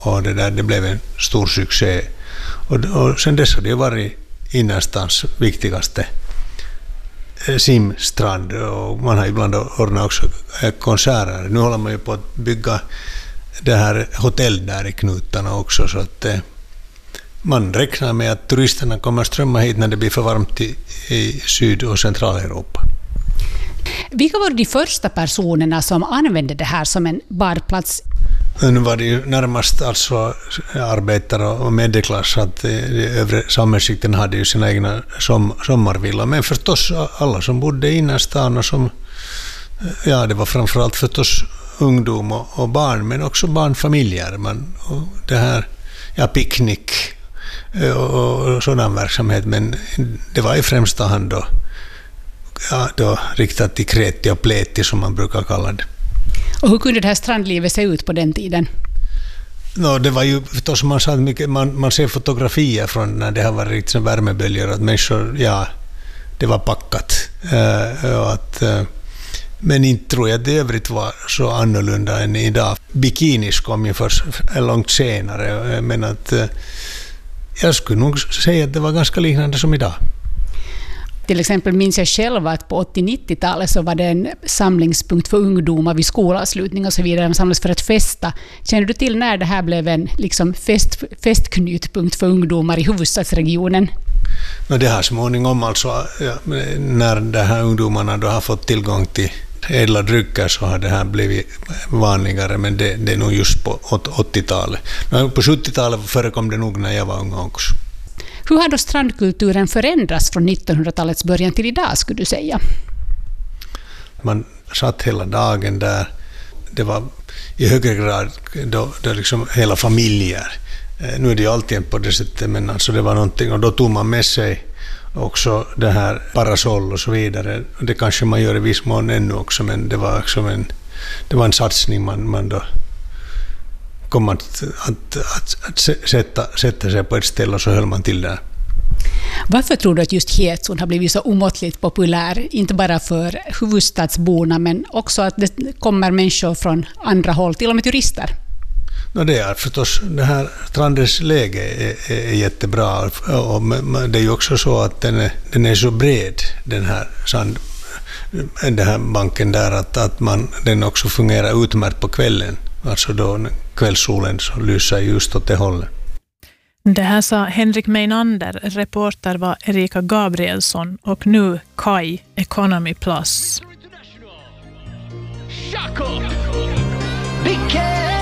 Och det blev en stor succé. Och sen dess har det varit innerstans viktigaste simstrand. Och man har ibland ordnat också konserter. Nu håller man ju på att bygga det här hotell där i knutarna också, så att man räknar med att turisterna kommer strömma hit när det blir för varmt i Syd- och Centraleuropa. Vilka var de första personerna som använde det här som en badplats? Nu var det ju närmast alltså arbetare och medelklass, att de övre samhällsskikten hade ju sina egna sommarvillor. Men förstås alla som bodde innan stan och som, ja, det var framförallt förstås ungdom och barn, men också barnfamiljer. Och det här, ja, picknick och sådan verksamhet, men det var i främsta hand då riktat till kreti och pleti som man brukar kalla det. Och hur kunde det här strandlivet se ut på den tiden? Det var ju förstås, man ser fotografier från när det har varit riktigt värmeböljor, att människor, ja, det var packat. Men inte tror jag att det övrigt var så annorlunda än idag. Bikinis kom ju först långt senare, men att jag skulle nog säga att det var ganska liknande som idag. Till exempel minns jag själv att på 80-90-talet så var det en samlingspunkt för ungdomar vid skolavslutning och så vidare. De samlades för att festa. Känner du till när det här blev en liksom festknutpunkt för ungdomar i huvudstadsregionen? Det här småningom, alltså, när de här ungdomarna då har fått tillgång till ädla drycker, så har det här blivit vanligare, men det är nog just på 80-talet. På 70-talet förekom det nog när jag var ung också. Hur har då strandkulturen förändrats från 1900-talets början till idag, skulle du säga? Man satt hela dagen där. Det var i högre grad då liksom hela familjer. Nu är det ju alltid på det sättet, men alltså det var någonting, och då tog man med sig också det här parasoll och så vidare. Det kanske man gör i viss mån ännu också, men det var också en satsning man då kom att sätta sig på ett ställe, och så höll man till där. Varför tror du att just Hietsun har blivit så omåttligt populär, inte bara för huvudstadsborna, men också att det kommer människor från andra håll, till och med turister? Det är förstås, det här strandens läge är jättebra, och det är ju också så att den är så bred, den här banken där, att den också fungerar utmärkt på kvällen. Alltså då kvällssolen så lyser just åt det hållet. Det här sa Henrik Meinander, reporter var Erika Gabrielsson, och nu Kai Economy Plus.